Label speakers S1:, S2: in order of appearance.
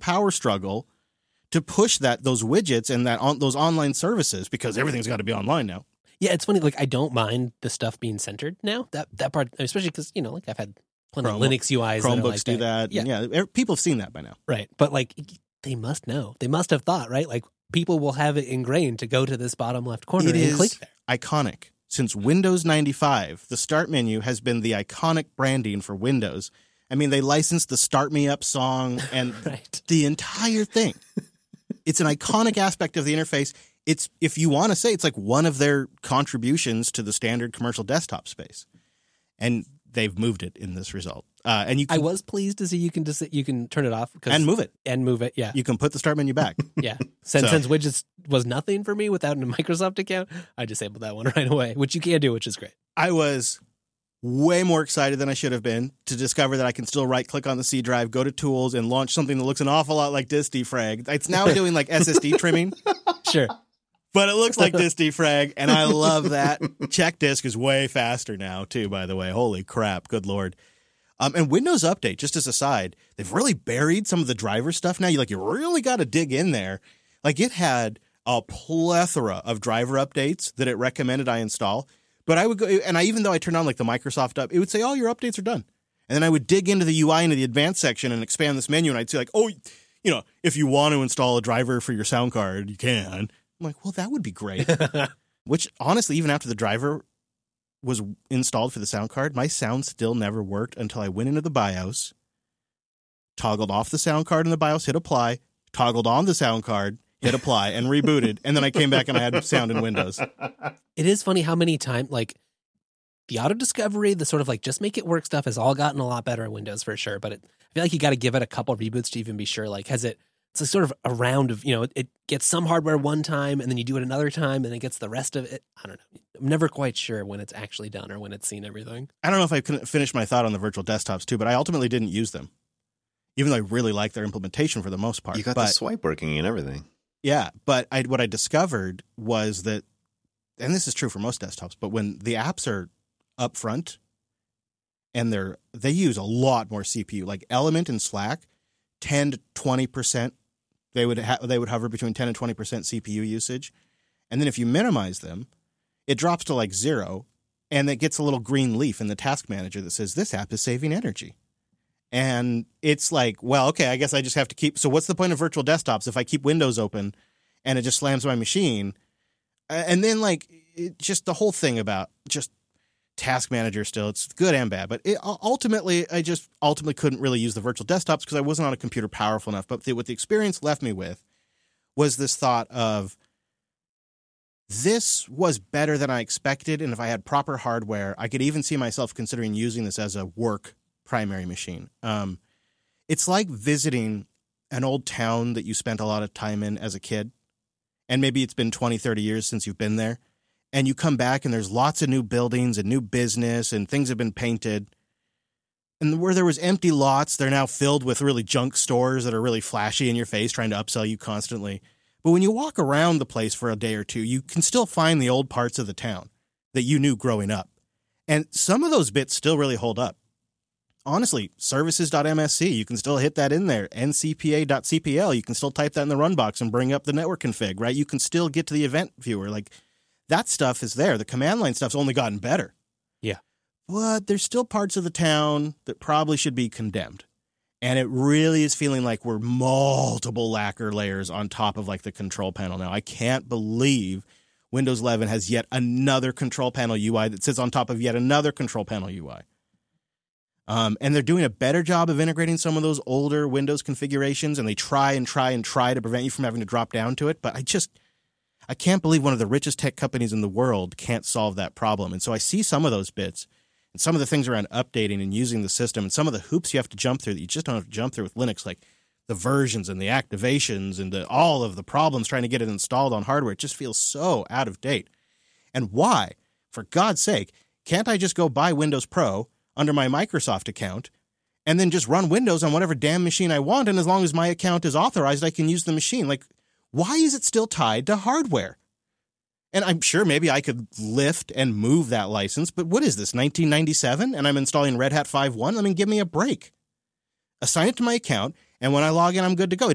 S1: power struggle to push those widgets and those online services, because everything's got to be online now.
S2: Yeah, it's funny. Like, I don't mind the stuff being centered now. That part, especially because, like I've had plenty of Linux UIs.
S1: Chromebooks
S2: do
S1: that. Yeah, people have seen that by now.
S2: Right. But like, they must know. They must have thought, right? Like, people will have it ingrained to go to this bottom left corner and click there.
S1: Iconic. Since Windows 95, the start menu has been the iconic branding for Windows. I mean, they licensed the Start Me Up song and
S2: right.
S1: the entire thing. It's an iconic aspect of the interface. It's, if you want to say, it's like one of their contributions to the standard commercial desktop space. And they've moved it in this result. I
S2: was pleased to see you can turn it off
S1: and move it.
S2: Yeah,
S1: you can put the start menu back.
S2: Yeah, since widgets was nothing for me without a Microsoft account, I disabled that one right away, which you can do, which is great.
S1: I was way more excited than I should have been to discover that I can still right click on the C drive, go to tools, and launch something that looks an awful lot like disk defrag. It's now doing like SSD trimming.
S2: Sure.
S1: But it looks like disk defrag, and I love that. Check disk is way faster now, too, by the way. Holy crap. Good Lord. And Windows Update, just as a side, they've really buried some of the driver stuff now. You really got to dig in there. Like, it had a plethora of driver updates that it recommended I install. But I would go, and even though I turned on like the Microsoft up, it would say, "Oh, your updates are done." And then I would dig into the UI into the advanced section and expand this menu, and I'd say like, "Oh, if you want to install a driver for your sound card, you can." I'm like, well, that would be great. Which, honestly, even after the driver was installed for the sound card, my sound still never worked until I went into the BIOS, toggled off the sound card in the BIOS, hit apply, toggled on the sound card, hit apply, and rebooted. And then I came back and I had sound in Windows.
S2: It is funny how many times, like, the auto discovery, the sort of like just make it work stuff has all gotten a lot better in Windows for sure. But I feel like you got to give it a couple reboots to even be sure. Like, it's a sort of a round of, it gets some hardware one time and then you do it another time and it gets the rest of it. I don't know. I'm never quite sure when it's actually done or when it's seen everything.
S1: I don't know if I couldn't finish my thought on the virtual desktops too, but I ultimately didn't use them, even though I really like their implementation for the most part.
S3: You got the swipe working and everything.
S1: Yeah, but what I discovered was that, and this is true for most desktops, but when the apps are up front and they use a lot more CPU, like Element and Slack, 10 to 20%. They would hover between 10 and 20% CPU usage. And then if you minimize them, it drops to like 0, and it gets a little green leaf in the task manager that says this app is saving energy. And it's like, well, okay, I guess I just have to keep. So what's the point of virtual desktops if I keep Windows open and it just slams my machine? And then just the whole thing about just task manager still, it's good and bad. But ultimately, I just couldn't really use the virtual desktops because I wasn't on a computer powerful enough. But what the experience left me with was this thought of, this was better than I expected. And if I had proper hardware, I could even see myself considering using this as a work primary machine. It's like visiting an old town that you spent a lot of time in as a kid. And maybe it's been 20, 30 years since you've been there. And you come back and there's lots of new buildings and new business and things have been painted. And where there was empty lots, they're now filled with really junk stores that are really flashy in your face, trying to upsell you constantly. But when you walk around the place for a day or two, you can still find the old parts of the town that you knew growing up. And some of those bits still really hold up. Honestly, services.msc, you can still hit that in there. ncpa.cpl, you can still type that in the run box and bring up the network config, right? You can still get to the event viewer. Like, that stuff is there. The command line stuff's only gotten better.
S2: Yeah.
S1: But there's still parts of the town that probably should be condemned. And it really is feeling like we're multiple lacquer layers on top of like the control panel now. I can't believe Windows 11 has yet another control panel UI that sits on top of yet another control panel UI. And they're doing a better job of integrating some of those older Windows configurations, and they try to prevent you from having to drop down to it. But I can't believe one of the richest tech companies in the world can't solve that problem. And so I see some of those bits and some of the things around updating and using the system and some of the hoops you have to jump through that you just don't have to jump through with Linux, like the versions and the activations and all of the problems trying to get it installed on hardware. It just feels so out of date. And why, for God's sake, can't I just go buy Windows Pro under my Microsoft account and then just run Windows on whatever damn machine I want? And as long as my account is authorized, I can use the machine. Like, why is it still tied to hardware? And I'm sure maybe I could lift and move that license, but what is this, 1997? And I'm installing Red Hat 5.1? I mean, give me a break. Assign it to my account, and when I log in, I'm good to go.